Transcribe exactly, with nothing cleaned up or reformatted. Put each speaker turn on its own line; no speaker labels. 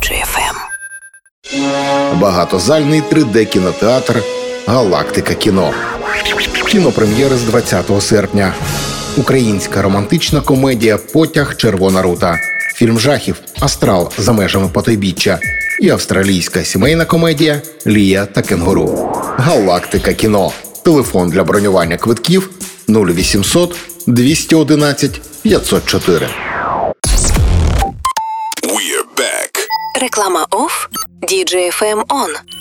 джей еф ем.
Багатозальний три де-кінотеатр «Галактика кіно». Кінопрем'єри з двадцятого серпня. Українська романтична комедія «Потяг. Червона рута». Фільм жахів «Астрал. За межами потойбіччя». І австралійська сімейна комедія «Лія та кенгуру». «Галактика кіно». Телефон для бронювання квитків нуль вісімсот двісті одинадцять п'ятсот чотири.
Реклама оф, ді джей еф ем он.